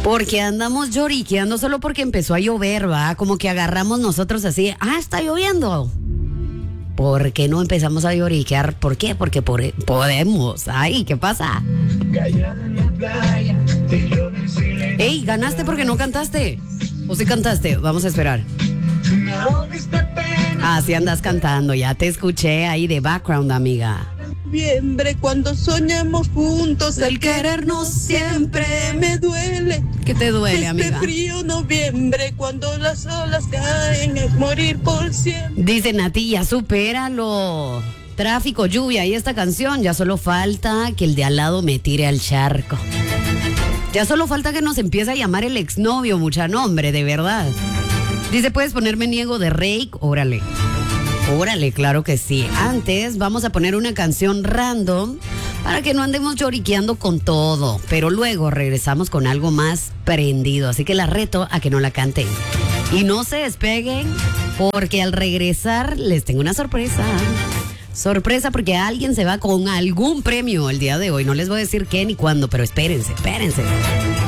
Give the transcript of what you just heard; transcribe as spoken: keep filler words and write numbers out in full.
Porque andamos lloriqueando solo porque empezó a llover, va, como que agarramos nosotros así, ah, está lloviendo. ¿Por qué no empezamos a lloriquear? ¿Por qué? Porque por, podemos. Ay, ¿qué pasa? Ey, ganaste porque no cantaste. ¿O sí cantaste? Vamos a esperar. Ah, sí andas cantando, ya te escuché ahí de background, amiga. Noviembre, cuando soñamos juntos, El querernos siempre. me duele. ¿Qué te duele, Este amiga? frío noviembre, cuando las olas caen, es morir por siempre. Dice Nati, ya supéralo. Tráfico, lluvia y esta canción, ya solo falta que el de al lado me tire al charco. Ya solo falta que nos empiece a llamar el exnovio, mucha nombre, de verdad. Dice, ¿puedes ponerme Niego de Rake? Órale. Órale, claro que sí. Antes vamos a poner una canción random para que no andemos lloriqueando con todo. Pero luego regresamos con algo más prendido. Así que la reto a que no la canten. Y no se despeguen porque al regresar les tengo una sorpresa. Sorpresa porque alguien se va con algún premio el día de hoy. No les voy a decir qué ni cuándo, pero espérense, espérense.